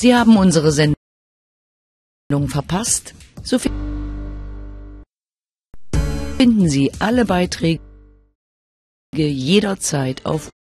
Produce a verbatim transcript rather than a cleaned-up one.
Sie haben unsere Sendung verpasst? So finden Sie alle Beiträge jederzeit auf